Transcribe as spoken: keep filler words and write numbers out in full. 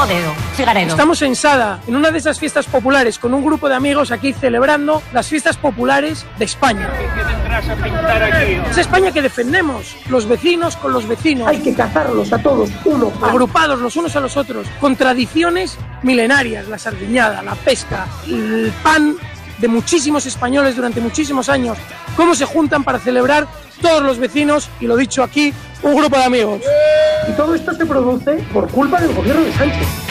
Figaredo, Figaredo. Estamos en Sada, en una de esas fiestas populares, con un grupo de amigos aquí celebrando las fiestas populares de España. ¿Qué vendrás a pintar aquí? Es España que defendemos, los vecinos con los vecinos. Hay que cazarlos a todos, uno. Agrupados los unos a los otros, con tradiciones milenarias, la sardiñada, la pesca, el pan de muchísimos españoles durante muchísimos años, cómo se juntan para celebrar todos los vecinos, y lo dicho aquí, un grupo de amigos. Y todo esto se produce por culpa del gobierno de Sánchez.